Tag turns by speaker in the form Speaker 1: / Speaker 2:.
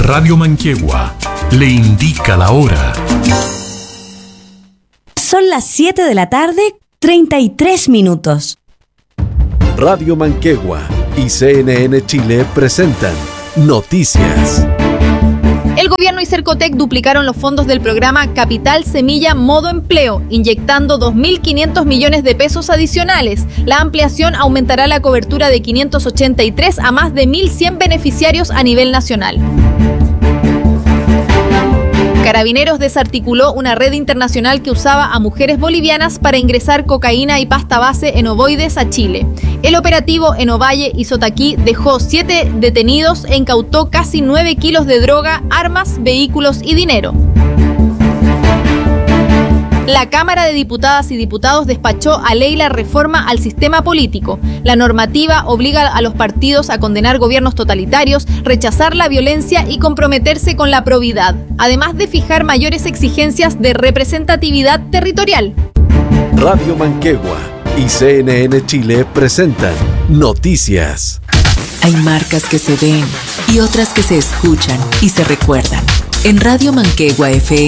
Speaker 1: Radio Manquehue le indica la hora.
Speaker 2: Son las 7 de la tarde, 33 minutos.
Speaker 3: Radio Manquehue y CNN Chile presentan Noticias.
Speaker 4: El gobierno y Cercotec duplicaron los fondos del programa Capital Semilla Modo Empleo, inyectando 2.500 millones de pesos adicionales. La ampliación aumentará la cobertura de 583 a más de 1.100 beneficiarios a nivel nacional. Carabineros desarticuló una red internacional que usaba a mujeres bolivianas para ingresar cocaína y pasta base en ovoides a Chile. El operativo en Ovalle y Sotaquí dejó 7 detenidos e incautó casi 9 kilos de droga, armas, vehículos y dinero. La Cámara de Diputadas y Diputados despachó a ley la reforma al sistema político. La normativa obliga a los partidos a condenar gobiernos totalitarios, rechazar la violencia y comprometerse con la probidad, además de fijar mayores exigencias de representatividad territorial.
Speaker 3: Radio Manquehue y CNN Chile presentan Noticias.
Speaker 5: Hay marcas que se ven y otras que se escuchan y se recuerdan. En Radio Manquehue FM